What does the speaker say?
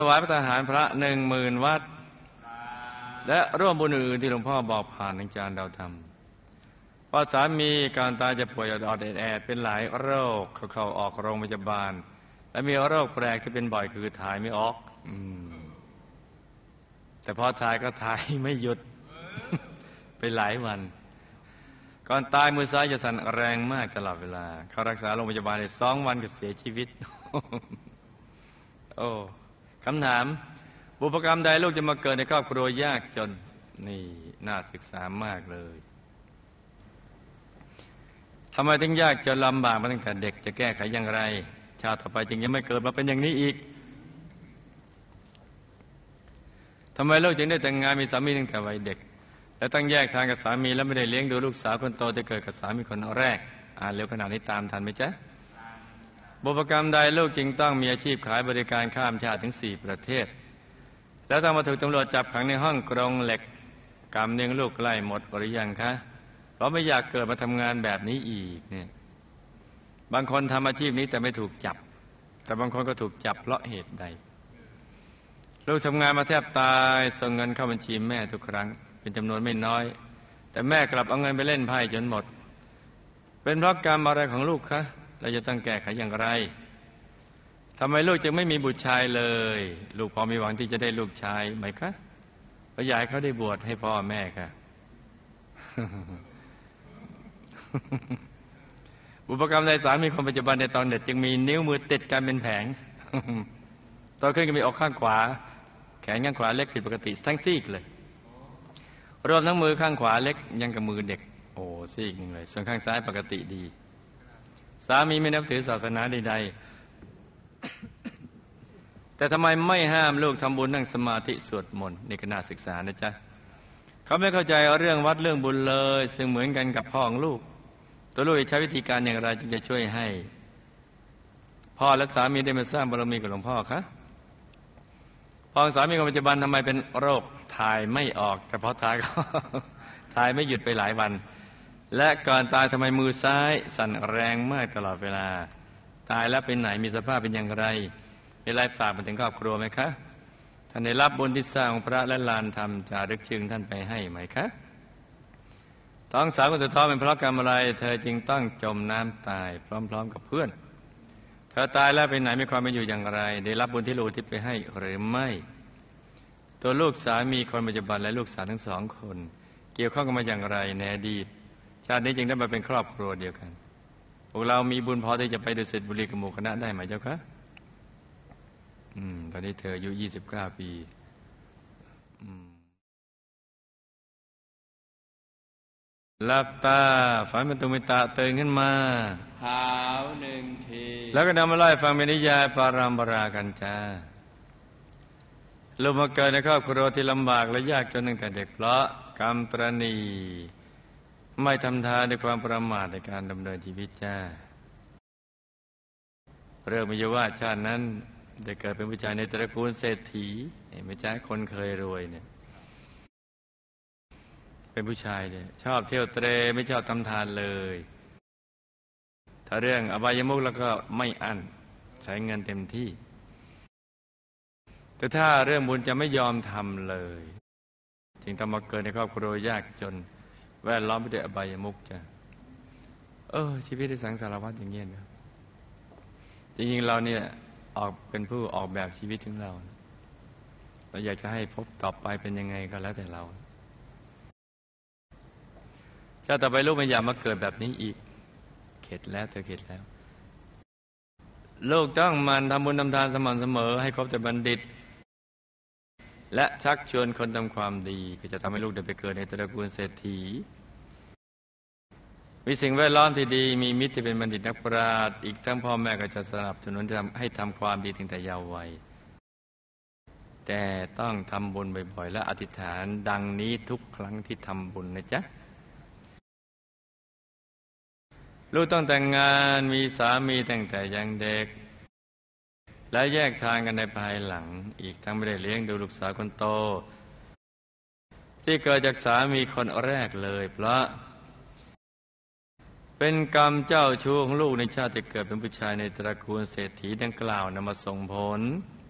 ถวายพระทหารพระ10,000 วัตต์และร่วมบุญอื่นที่หลวงพ่อบอกผ่านทางจานดาวธรรมเพราะสามีการตายจะป่วยอดๆแอดๆเป็นหลายโรคเข้าออกโรงพยาบาลและมีโรคแปลกที่เป็นบ่อยคือถ่ายไม่ออกแต่พอถ่ายก็ถ่ายไม่หยุด ไปหลายวันก่อนตายมือซ้ายจะสั่นแรงมากตลอดเวลาเข้ารักษาโรงพยาบาลได้2 วันก็เสียชีวิต โอ้คำถามบุพกรรมใดลูกจะมาเกิดในครอบครัวยากจนนี่น่าศึกษามากเลยทำไมถึงยากจนลำบากมาตั้งแต่เด็กจะแก้ไขอย่างไรชาติต่อไปจึงยังไม่เกิดมาเป็นอย่างนี้อีกทำไมลูกจึงได้แต่งงานมีสามีตั้งแต่วัยเด็กและต้องแยกทางกับสามีแล้วไม่ได้เลี้ยงดูลูกสาวคนโตที่เกิดกับสามีคนแรกเร็วขนาดนี้ตามทันไหมจ๊ะบุพกรรมใดลูกจึงต้องมีอาชีพขายบริการข้ามชาติถึง4 ประเทศแล้วต้องมาถูกตำรวจจับขังในห้องกรงเหล็กกรรมเลี้ยงลูกใกล้หมดหรือยังคะเพราะไม่อยากเกิดมาทำงานแบบนี้อีกเนี่ยบางคนทำอาชีพนี้แต่ไม่ถูกจับแต่บางคนก็ถูกจับเพราะเหตุใดลูกทำงานมาแทบตายส่งเงินเข้าบัญชีแม่ทุกครั้งเป็นจำนวนไม่น้อยแต่แม่กลับเอาเงินไปเล่นไพ่จนหมดเป็นเพราะกรรมอะไรของลูกคะเราจะต้องแก้ไขอย่างไรทำไมลูกจึงไม่มีบุตรชายเลยลูกพอมีหวังที่จะได้ลูกชายไหมคะเพราะอยากให้เขาได้บวชให้พ่อแม่ค่ะ บุพกรรมใดสามีคนปัจจุบันในตอนเด็กจึงมีนิ้วมือติดกันเป็นแผง ตอนขึ้นก็มีอกข้างขวาแขนข้างขวาเล็กผิดปกติทั้งซีกเลยรวมทั้งมือข้างขวาเล็กยังกับมือเด็กโอ้ซีกหนึ่งเลยส่วนข้างซ้ายปกติดีสามีไม่นับถือศาสนาใดๆแต่ทำไมไม่ห้ามลูกทำบุญนั่งสมาธิสวดมนต์นี่ก็น่าศึกษานะจ๊ะเขาไม่เข้าใจเรื่องวัดเรื่องบุญเลยซึ่งเหมือนกันกับพ่อของลูกตัวลูกจะใช้วิธีการอย่างไรจึงจะช่วยให้พ่อและสามีได้มาสร้างบารมีกับหลวงพ่อคะพ่อสามีคนปัจจุบันทำไมเป็นโรคถ่ายไม่ออกแต่พอถ่ายก็ ถ่ายไม่หยุดไปหลายวันและก่อนตายทำไมมือซ้ายสั่นแรงมากตลอดเวลาตายแล้วเป็นไหนมีสภาพเป็นอย่างไรมีอะไรฝากมาถึงครอบครัวไหมคะท่านได้รับบุญที่สร้างพระและลานธรรมจารึกชื่อท่านไปให้ไหมคะท้องสาวคนสุดท้องเป็นเพราะกรรมอะไรเธอจึงต้องจมน้ำตายพร้อมๆกับเพื่อนเธอตายแล้วไปไหนมีความเป็นอยู่อย่างไรได้รับบุญที่ลูกที่ไปให้หรือไม่ตัวลูกสามีคนปัจจุบันและลูกสาวทั้ง2 คนเกี่ยวข้องกันมาอย่างไรในอดีตชาตินี้จึงได้มาเป็นครอบครัวเดียวกันพวกเรามีบุญพอที่จะไปดุสิตบุรีกับหมู่คณะได้ไหมเจ้าคะตอนนี้เธออายุ29 ปีหลับตาฝันเป็นตุมิตะตื่นขึ้นมาหาว1 ทีแล้วก็นำมาไล่ฟังเป็นนิยายปารัมปรากันจ้าลูกมาเกิดในครอบครัวที่ลำบากและยากจนตั้งแต่เด็กเพราะกรรมตรณีไม่ทำทานด้วยความประมาทในการดำเนินชีวิตจ้าเรื่องมีอยู่ว่าชาตินั้นได้เกิดเป็นผู้ชายในตระกูลเศรษฐีไม่ใช่คนเคยรวยเนี่ยเป็นผู้ชายเนี่ยชอบเที่ยวเตร่ไม่ชอบทำทานเลยถ้าเรื่องอบายมุขแล้วก็ไม่อั้นใช้เงินเต็มที่แต่ถ้าเรื่องบุญจะไม่ยอมทำเลยจึงต้องมาเกิดในครอบครัวยากจนแวดล้อมไปด้วยอบายมุขจ้ะชีวิตในสังสารวัฏอย่างเงี้ยนะจริงๆเราเนี่ยเป็นผู้ออกแบบชีวิตของเราอยากจะให้พบต่อไปเป็นยังไงก็แล้วแต่เราชาติต่อไปลูกไม่อยากมาเกิดแบบนี้อีกเข็ดแล้วเธอเข็ดแล้วลูกต้องมันทำบุญทำทานสม่ำเสมอให้ครบแต่บัณฑิตและชักชวนคนทำความดีก็จะทำให้ลูกได้ไปเกิดในตระกูลเศรษฐีมีสิ่งแวดล้อมที่ดีมีมิตรที่เป็นบัณฑิตนักปราชญ์อีกทั้งพ่อแม่ก็จะสนับสนุนให้ทำความดีตั้งแต่เยาว์วัยแต่ต้องทำบุญบ่อยๆและอธิษฐานดังนี้ทุกครั้งที่ทำบุญนะจ๊ะลูกต้องแต่งงานมีสามีตั้งแต่ยังเด็กและแยกทางกันในภายหลังอีกทั้งไม่ได้เลี้ยงดูลูกสาวคนโตที่เกิดจากสามีคนแรกเลยเพราะเป็นกรรมเจ้าชู้ของลูกในชาติที่เกิดเป็นผู้ชายในตระกูลเศรษฐีดังกล่าวนำมาส่งผล